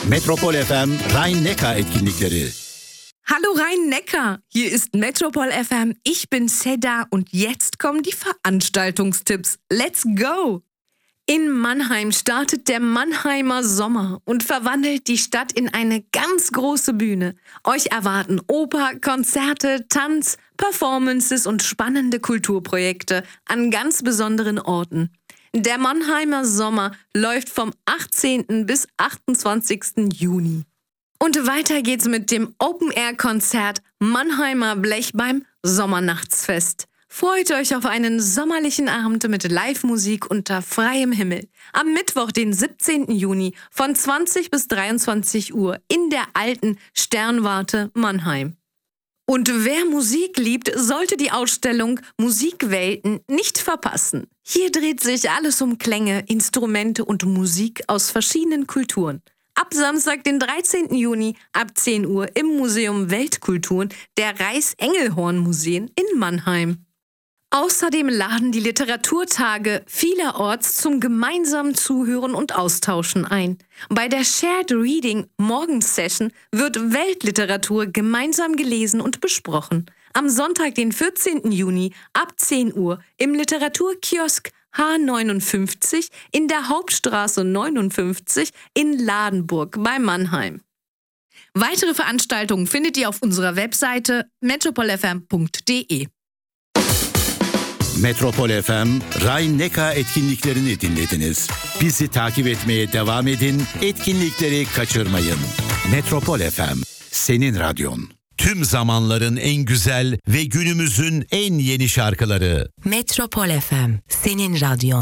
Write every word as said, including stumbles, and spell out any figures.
Metropol F M Rhein-Neckar etkinlikleri. Hallo Rhein-Neckar, hier ist Metropol F M, ich bin Seda und jetzt kommen die Veranstaltungstipps. Let's go! In Mannheim startet der Mannheimer Sommer und verwandelt die Stadt in eine ganz große Bühne. Euch erwarten Oper, Konzerte, Tanz, Performances und spannende Kulturprojekte an ganz besonderen Orten. Der Mannheimer Sommer läuft vom achtzehnten bis achtundzwanzigsten Juni. Und weiter geht's mit dem Open-Air-Konzert Mannheimer Blech beim Sommernachtsfest. Freut euch auf einen sommerlichen Abend mit Live-Musik unter freiem Himmel. Am Mittwoch, den siebzehnten Juni von zwanzig bis dreiundzwanzig Uhr in der alten Sternwarte Mannheim. Und wer Musik liebt, sollte die Ausstellung Musikwelten nicht verpassen. Hier dreht sich alles um Klänge, Instrumente und Musik aus verschiedenen Kulturen. Ab Samstag, den dreizehnten Juni ab zehn Uhr im Museum Weltkulturen der Reichs-Engelhorn-Museen in Mannheim. Außerdem laden die Literaturtage vielerorts zum gemeinsamen Zuhören und Austauschen ein. Bei der Shared Reading Morgensession wird Weltliteratur gemeinsam gelesen und besprochen. Am Sonntag, den vierzehnten Juni ab zehn Uhr im Literaturkiosk H neunundfünfzig in der Hauptstraße neunundfünfzig in Ladenburg bei Mannheim. Weitere Veranstaltungen findet ihr auf unserer Webseite metropol f m punkt d e. Metropol F M Rhein-Neckar etkinliklerini dinlediniz. Bizi takip etmeye devam edin, etkinlikleri kaçırmayın. Metropol F M, senin radyon. Tüm zamanların en güzel ve günümüzün en yeni şarkıları. Metropol F M, senin radyon.